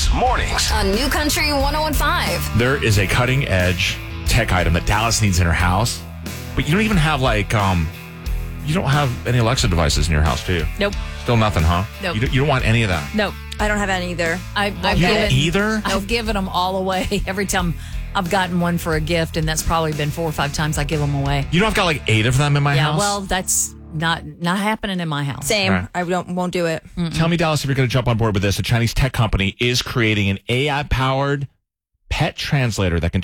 mornings. On New Country 101.5. There is a cutting edge tech item that Dallas needs in her house, but you don't even have you don't have any Alexa devices in your house, do you? Nope. Still nothing, huh? Nope. You don't want any of that. Nope. I don't have any either. You don't either? I've given them all away. Every time I've gotten one for a gift, and that's probably been 4 or 5 times I give them away. You know, I've got like 8 of them in my house. Yeah, well, that's not happening in my house. Same. Right. I won't do it. Tell me, Dallas, if you're going to jump on board with this. A Chinese tech company is creating an AI-powered pet translator that can